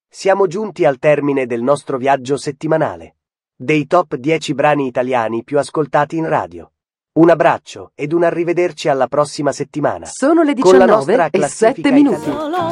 Siamo giunti al termine del nostro viaggio settimanale. Dei top 10 brani italiani più ascoltati in radio. Un abbraccio ed un arrivederci alla prossima settimana. Sono le Con la nostra 19:07 classifica minuti. italiana.